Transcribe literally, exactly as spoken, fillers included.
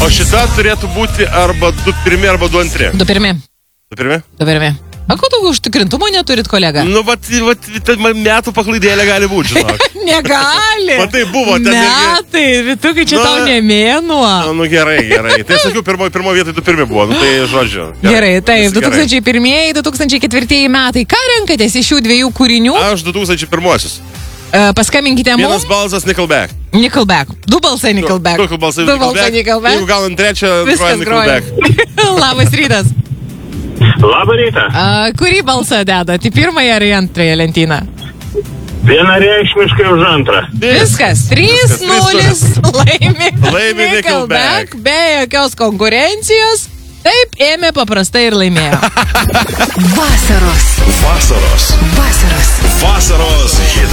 O šita turėtų būti arba du pirmi, arba du antri. Du pirmi. Du pirmi? Du pirmi. O ko tu užtikrintumo neturit, kolega? Nu, vat, vat, metų paklaidėlė gali būti, žinok. Negali. Matai, buvo ten. Metai, Vitukai, čia Na, tau ne mėnuo. Nu, gerai, gerai. Tai sakiau, pirmo, pirmo vietoj du pirmi buvo. Nu, tai žodžiu. Gerai, gerai taip, du du tūkstančiai pirmieji, du tūkstančiai ketvirtieji metai. Ką renkatės iš šių dviejų kūrinių? Aš du tūkstančiai pirmuosius. Uh, paskambinkite mums. Vienas balsas Nickelback. Nickelback. Du balsai Nickelback. Du, du balsai du balsai Nickelback. Jeigu gal ant trečią groja Nickelback. Labas rytas. Labą rytą. Uh, kurį balsą dedat? Į pirmąją ar į antrąją lentyną? Vienareikšmiškai už antrą. Viskas. trys nulis laimi, laimi Nickelback. Be jokios konkurencijos. Taip ėmė paprastai ir laimėjo. Vasaros. Vasaros. Vasaros. Vasaros hit